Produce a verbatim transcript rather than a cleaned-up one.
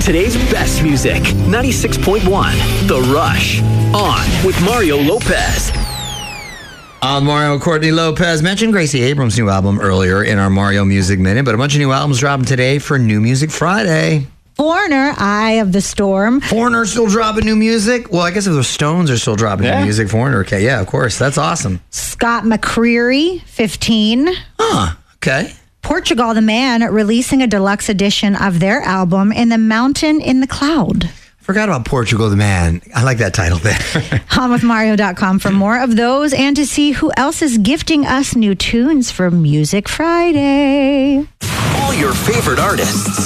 Today's best music, ninety-six point one, The Rush. On with Mario Lopez. On Mario, Courtney Lopez mentioned Gracie Abrams' new album earlier in our Mario Music Minute, but a bunch of new albums dropping today for New Music Friday. Foreigner, Eye of the Storm. Foreigner still dropping new music? Well, I guess if the Stones are still dropping Yeah. new music, Foreigner, okay, yeah, of course. That's awesome. Scott McCreery, fifteen. Huh, okay. Portugal the Man releasing a deluxe edition of their album In the Mountain in the Cloud. Forgot about Portugal the Man. I like that title there. on with mario dot com for more of those and to see who else is gifting us new tunes for Music Friday. All your favorite artists.